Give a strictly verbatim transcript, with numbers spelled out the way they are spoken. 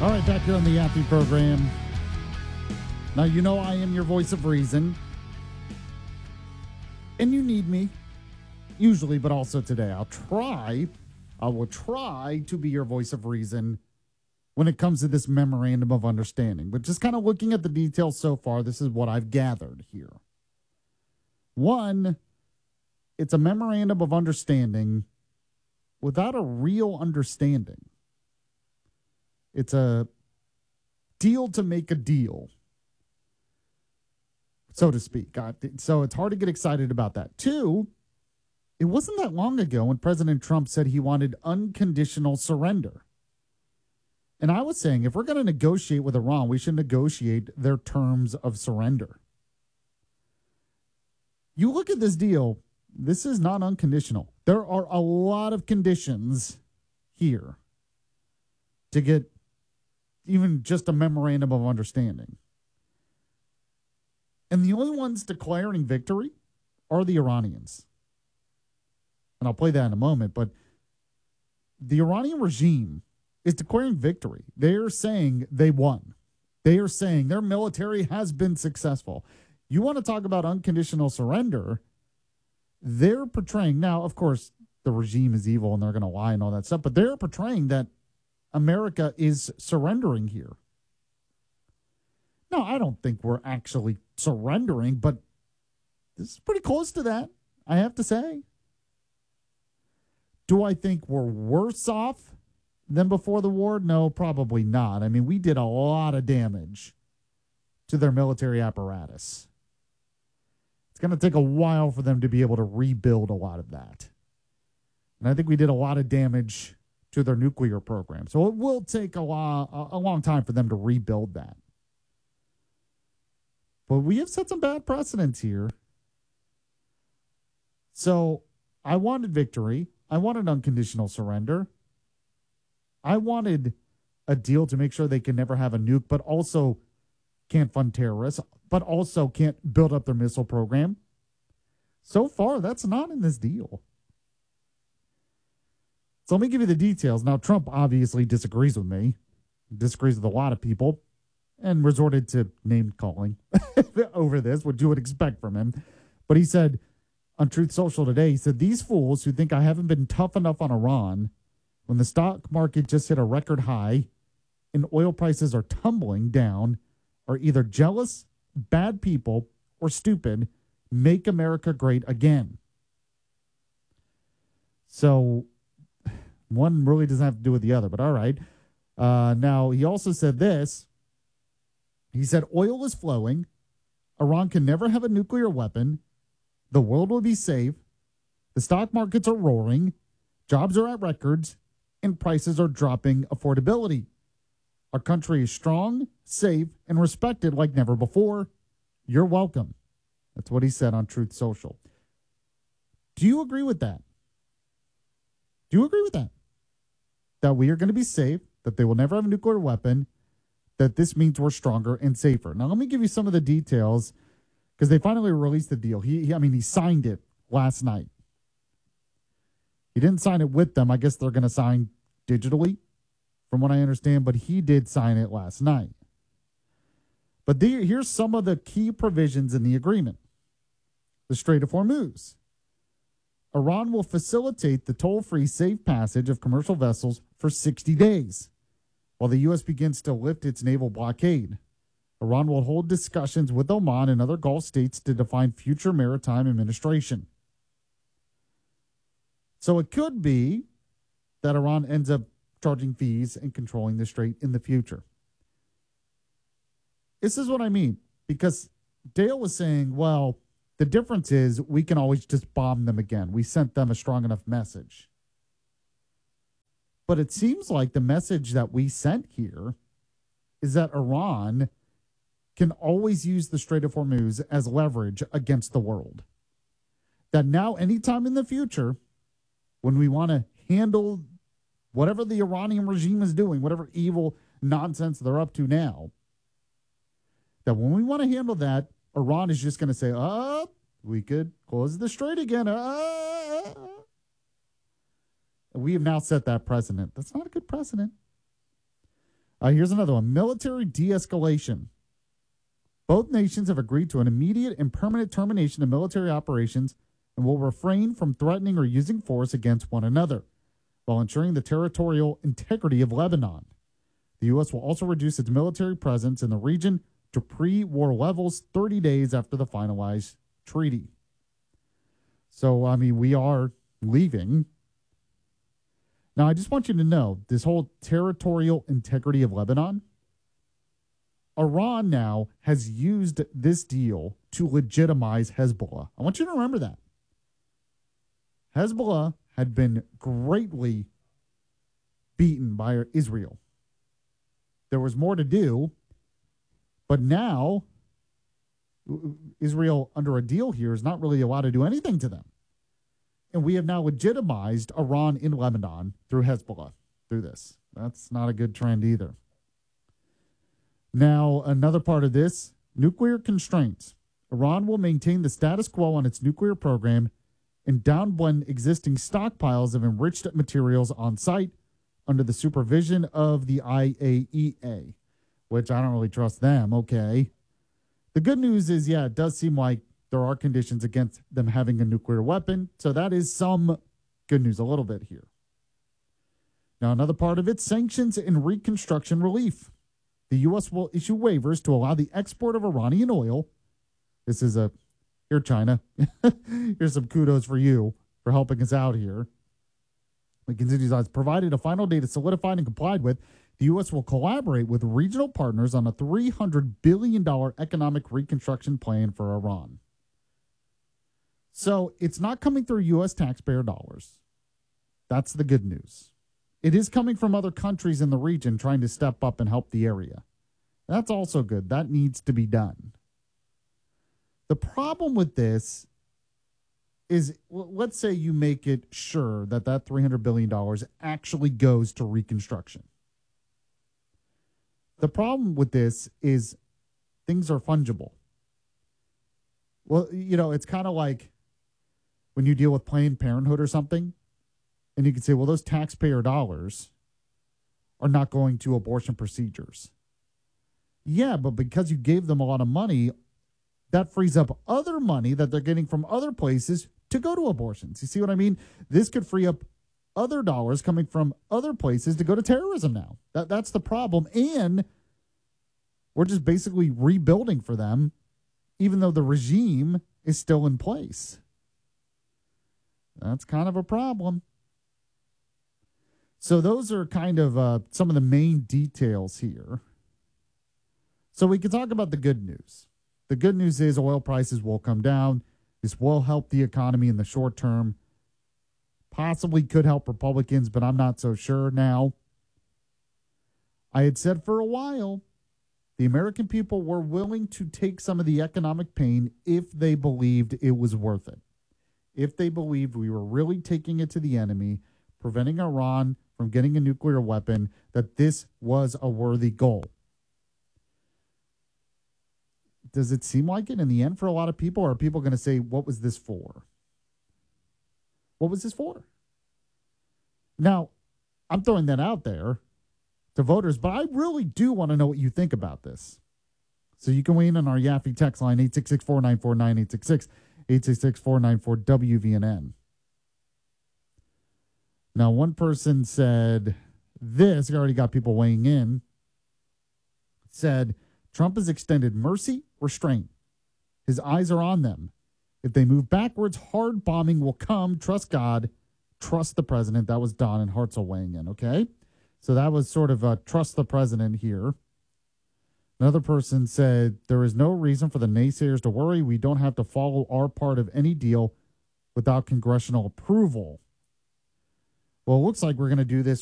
All right, back here on the Yappy program. Now, you know I am your voice of reason. And you need me. Usually, but also today. I'll try, I will try to be your voice of reason when it comes to this memorandum of understanding. But just kind of looking at the details so far, this is what I've gathered here. One, it's a memorandum of understanding without a real understanding. It's a deal to make a deal, so to speak. So it's hard to get excited about that. Two, it wasn't that long ago when President Trump said he wanted unconditional surrender. And I was saying, if we're going to negotiate with Iran, we should negotiate their terms of surrender. You look at this deal, this is not unconditional. There are a lot of conditions here to get even just a memorandum of understanding. And the only ones declaring victory are the Iranians. And I'll play that in a moment, but the Iranian regime is declaring victory. They are saying they won. They are saying their military has been successful. You want to talk about unconditional surrender, they're portraying, now, of course, the regime is evil and they're going to lie and all that stuff, but they're portraying that America is surrendering here. No, I don't think we're actually surrendering, but this is pretty close to that, I have to say. Do I think we're worse off than before the war? No, probably not. I mean, we did a lot of damage to their military apparatus. It's going to take a while for them to be able to rebuild a lot of that. And I think we did a lot of damage to their nuclear program. So it will take a, lo- a long time for them to rebuild that. But we have set some bad precedents here. So I wanted victory. I wanted unconditional surrender. I wanted a deal to make sure they can never have a nuke, but also can't fund terrorists, but also can't build up their missile program. So far, that's not in this deal. So let me give you the details. Now, Trump obviously disagrees with me, disagrees with a lot of people, and resorted to name calling over this, what you would expect from him. But he said on Truth Social today, he said, these fools who think I haven't been tough enough on Iran when the stock market just hit a record high and oil prices are tumbling down are either jealous, bad people, or stupid. Make America great again. So one really doesn't have to do with the other, but all right. Uh, now, he also said this. He said, oil is flowing. Iran can never have a nuclear weapon. The world will be safe. The stock markets are roaring. Jobs are at records. And prices are dropping affordability. Our country is strong, safe, and respected like never before. You're welcome. That's what he said on Truth Social. Do you agree with that? Do you agree with that? That we are going to be safe, that they will never have a nuclear weapon, that this means we're stronger and safer. Now, let me give you some of the details, because they finally released the deal. He, he, I mean, he signed it last night. He didn't sign it with them. I guess they're going to sign digitally, from what I understand, but he did sign it last night. But the, here's some of the key provisions in the agreement. The Strait of Hormuz. Iran will facilitate the toll-free safe passage of commercial vessels for sixty days, while the U S begins to lift its naval blockade. Iran will hold discussions with Oman and other Gulf states to define future maritime administration. So it could be that Iran ends up charging fees and controlling the strait in the future. This is what I mean, because Dale was saying, well, the difference is we can always just bomb them again. We sent them a strong enough message. But it seems like the message that we sent here is that Iran can always use the Strait of Hormuz as leverage against the world. That now, anytime in the future, when we want to handle whatever the Iranian regime is doing, whatever evil nonsense they're up to now, that when we want to handle that, Iran is just going to say, oh, we could close the strait again. Uh, we have now set that precedent. That's not a good precedent. Uh, here's another one. Military de-escalation. Both nations have agreed to an immediate and permanent termination of military operations and will refrain from threatening or using force against one another, while ensuring the territorial integrity of Lebanon. The U S will also reduce its military presence in the region to pre-war levels thirty days after the finalized treaty. So, I mean, we are leaving. Now, I just want you to know, this whole territorial integrity of Lebanon, Iran now has used this deal to legitimize Hezbollah. I want you to remember that. Hezbollah had been greatly beaten by Israel. There was more to do, but now Israel, under a deal here, is not really allowed to do anything to them. And we have now legitimized Iran in Lebanon through Hezbollah, through this. That's not a good trend either. Now, another part of this, nuclear constraints. Iran will maintain the status quo on its nuclear program and downblend existing stockpiles of enriched materials on site under the supervision of the I A E A, which I don't really trust them, okay. The good news is, yeah, it does seem like there are conditions against them having a nuclear weapon, so that is some good news a little bit here. Now, another part of it, sanctions and reconstruction relief. The U S will issue waivers to allow the export of Iranian oil. This is a, here, China. Here's some kudos for you for helping us out here. It continues on. Provided a final date is solidified and complied with, the U S will collaborate with regional partners on a three hundred billion dollars economic reconstruction plan for Iran. So it's not coming through U S taxpayer dollars. That's the good news. It is coming from other countries in the region trying to step up and help the area. That's also good. That needs to be done. The problem with this is, let's say you make it sure that that three hundred billion dollars actually goes to reconstruction. The problem with this is things are fungible. Well, you know, it's kind of like when you deal with Planned Parenthood or something, and you can say, well, those taxpayer dollars are not going to abortion procedures. Yeah, but because you gave them a lot of money, that frees up other money that they're getting from other places to go to abortions. You see what I mean? This could free up other dollars coming from other places to go to terrorism now. That That's the problem. And we're just basically rebuilding for them, even though the regime is still in place. That's kind of a problem. So those are kind of uh, some of the main details here. So we can talk about the good news. The good news is oil prices will come down. This will help the economy in the short term. Possibly could help Republicans, but I'm not so sure now. I had said for a while, the American people were willing to take some of the economic pain if they believed it was worth it. If they believed we were really taking it to the enemy, preventing Iran from getting a nuclear weapon, that this was a worthy goal. Does it seem like it in the end for a lot of people? Or are people going to say, what was this for? What was this for? Now, I'm throwing that out there to voters, but I really do want to know what you think about this. So you can weigh in on our Yaffe text line, eight six six, four nine four, nine eight six six, eight six six, four nine four, W V N N. Now, one person said this, I already got people weighing in, said, Trump has extended mercy, restraint. His eyes are on them. If they move backwards, hard bombing will come. Trust God. Trust the president. That was Don and Hartzell weighing in, okay? So that was sort of a trust the president here. Another person said, there is no reason for the naysayers to worry. We don't have to follow our part of any deal without congressional approval. Well, it looks like we're going to do this